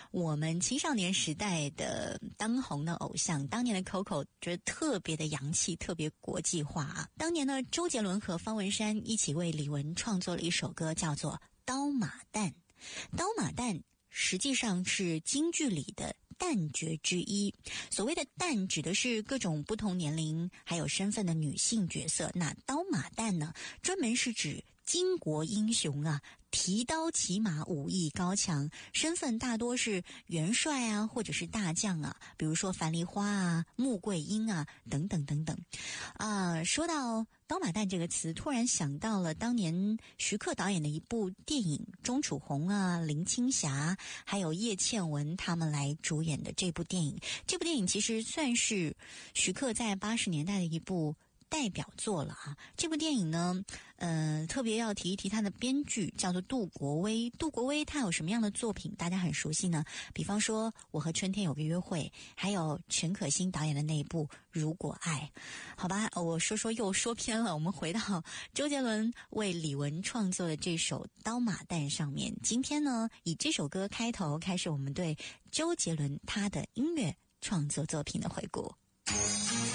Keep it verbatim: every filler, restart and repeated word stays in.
我们青少年时代的当红的偶像，当年的 Coco 觉得特别的洋气，特别国际化啊。当年呢，周杰伦和方文山一起为李玟创作了一首歌，叫做《刀马旦》。刀马旦实际上是京剧里的旦角之一，所谓的旦指的是各种不同年龄还有身份的女性角色，那刀马旦呢，专门是指巾帼英雄啊，提刀骑马，武艺高强，身份大多是元帅啊，或者是大将啊，比如说樊梨花啊、穆桂英啊，等等等等。啊，说到刀马旦这个词，突然想到了当年徐克导演的一部电影，钟楚红啊、林青霞还有叶倩文他们来主演的这部电影。这部电影其实算是徐克在八十年代的一部代表作了啊！这部电影呢，呃，特别要提一提他的编剧，叫做杜国威。杜国威他有什么样的作品大家很熟悉呢？比方说《我和春天有个约会》，还有全可欣导演的那一部《如果爱》。好吧，我说说又说偏了，我们回到周杰伦为李玟创作的这首《刀马旦》上面。今天呢，以这首歌开头，开始我们对周杰伦他的音乐创作作品的回顾。